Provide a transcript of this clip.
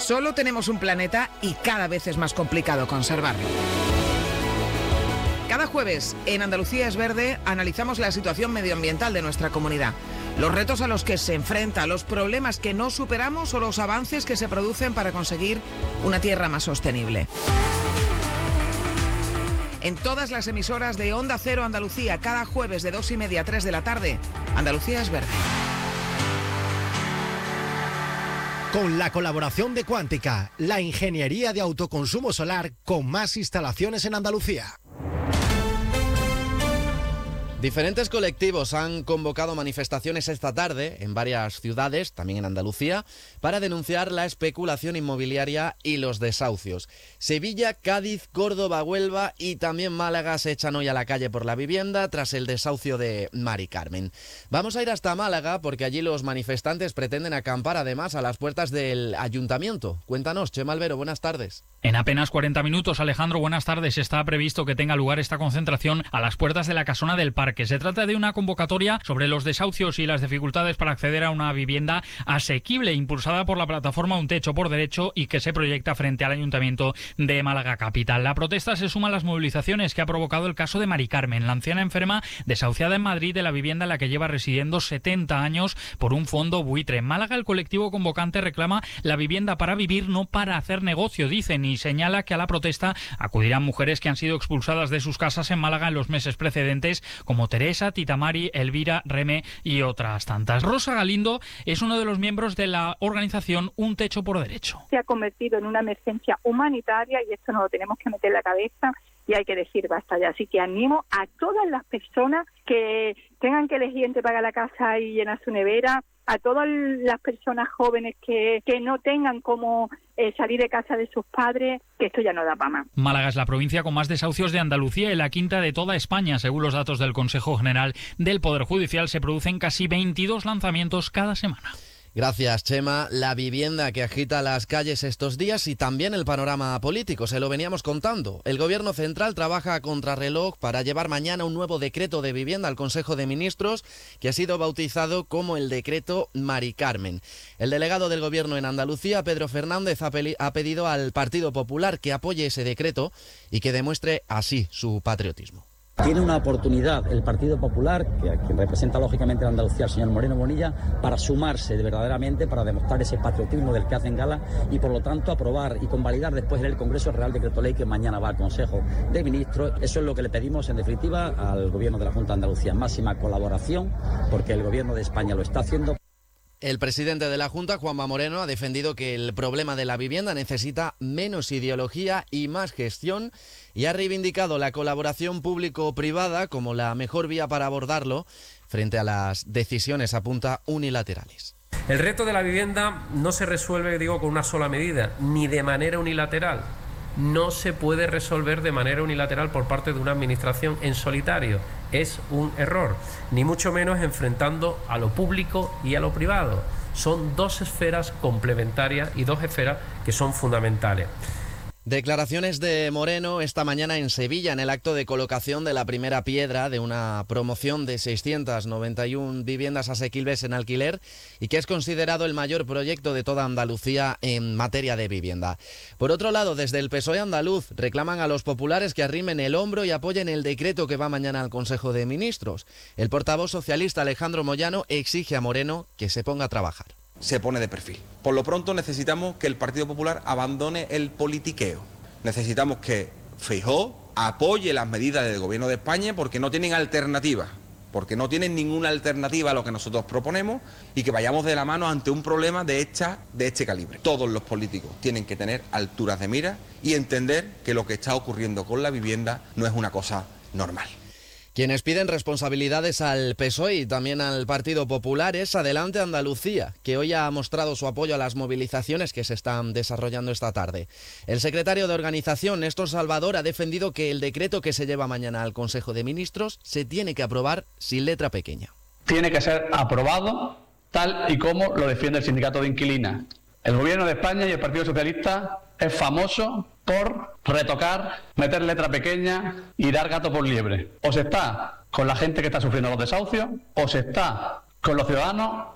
Solo tenemos un planeta y cada vez es más complicado conservarlo. Cada jueves en Andalucía es Verde analizamos la situación medioambiental de nuestra comunidad, los retos a los que se enfrenta, los problemas que no superamos o los avances que se producen para conseguir una tierra más sostenible. En todas las emisoras de Onda Cero Andalucía, cada jueves de 2:30 a 3 de la tarde, Andalucía es Verde. Con la colaboración de Cuántica, la ingeniería de autoconsumo solar con más instalaciones en Andalucía. Diferentes colectivos han convocado manifestaciones esta tarde en varias ciudades, también en Andalucía, para denunciar la especulación inmobiliaria y los desahucios. Sevilla, Cádiz, Córdoba, Huelva y también Málaga se echan hoy a la calle por la vivienda tras el desahucio de Mari Carmen. Vamos a ir hasta Málaga porque allí los manifestantes pretenden acampar además a las puertas del ayuntamiento. Cuéntanos, Chema Albero, buenas tardes. En apenas 40 minutos, Alejandro, buenas tardes. Está previsto que tenga lugar esta concentración a las puertas de la Casona del Parque. Se trata de una convocatoria sobre los desahucios y las dificultades para acceder a una vivienda asequible, impulsada por la plataforma Un Techo por Derecho y que se proyecta frente al Ayuntamiento de Málaga Capital. La protesta se suma a las movilizaciones que ha provocado el caso de Mari Carmen, la anciana enferma desahuciada en Madrid de la vivienda en la que lleva residiendo 70 años por un fondo buitre. En Málaga, el colectivo convocante reclama la vivienda para vivir, no para hacer negocio, dicen, y señala que a la protesta acudirán mujeres que han sido expulsadas de sus casas en Málaga en los meses precedentes, como Teresa, Tita Mari, Elvira, Reme y otras tantas. Rosa Galindo es uno de los miembros de la organización Un Techo por Derecho. Se ha convertido en una emergencia humanitaria y esto nos lo tenemos que meter en la cabeza y hay que decir basta ya. Así que animo a todas las personas que tengan que elegir entre pagar la casa y llenar su nevera, a todas las personas jóvenes que no tengan cómo salir de casa de sus padres, que esto ya no da para más. Málaga es la provincia con más desahucios de Andalucía y la quinta de toda España. Según los datos del Consejo General del Poder Judicial, se producen casi 22 lanzamientos cada semana. Gracias, Chema. La vivienda que agita las calles estos días y también el panorama político, se lo veníamos contando. El Gobierno Central trabaja a contrarreloj para llevar mañana un nuevo decreto de vivienda al Consejo de Ministros, que ha sido bautizado como el decreto Mari Carmen. El delegado del Gobierno en Andalucía, Pedro Fernández, ha pedido al Partido Popular que apoye ese decreto y que demuestre así su patriotismo. Tiene una oportunidad el Partido Popular, que a quien representa lógicamente en Andalucía el señor Moreno Bonilla, para sumarse verdaderamente, para demostrar ese patriotismo del que hacen gala y por lo tanto aprobar y convalidar después en el Congreso el Real Decreto Ley que mañana va al Consejo de Ministros. Eso es lo que le pedimos en definitiva al Gobierno de la Junta de Andalucía, máxima colaboración, porque el Gobierno de España lo está haciendo. El presidente de la Junta, Juanma Moreno, ha defendido que el problema de la vivienda necesita menos ideología y más gestión y ha reivindicado la colaboración público-privada como la mejor vía para abordarlo frente a las decisiones, apunta, unilaterales. El reto de la vivienda no se resuelve, con una sola medida, ni de manera unilateral. No se puede resolver de manera unilateral por parte de una administración en solitario. Es un error, ni mucho menos enfrentando a lo público y a lo privado. Son dos esferas complementarias y dos esferas que son fundamentales. Declaraciones de Moreno esta mañana en Sevilla en el acto de colocación de la primera piedra de una promoción de 691 viviendas asequibles en alquiler y que es considerado el mayor proyecto de toda Andalucía en materia de vivienda. Por otro lado, desde el PSOE andaluz reclaman a los populares que arrimen el hombro y apoyen el decreto que va mañana al Consejo de Ministros. El portavoz socialista Alejandro Moyano exige a Moreno que se ponga a trabajar. Se pone de perfil. Por lo pronto necesitamos que el Partido Popular abandone el politiqueo. Necesitamos que Feijóo apoye las medidas del Gobierno de España porque no tienen alternativa, porque no tienen ninguna alternativa a lo que nosotros proponemos y que vayamos de la mano ante un problema de este calibre. Todos los políticos tienen que tener alturas de mira y entender que lo que está ocurriendo con la vivienda no es una cosa normal. Quienes piden responsabilidades al PSOE y también al Partido Popular es Adelante Andalucía, que hoy ha mostrado su apoyo a las movilizaciones que se están desarrollando esta tarde. El secretario de organización, Néstor Salvador, ha defendido que el decreto que se lleva mañana al Consejo de Ministros se tiene que aprobar sin letra pequeña. Tiene que ser aprobado tal y como lo defiende el sindicato de inquilinas. El Gobierno de España y el Partido Socialista es famoso por retocar, meter letra pequeña y dar gato por liebre. O se está con la gente que está sufriendo los desahucios, o se está con los ciudadanos,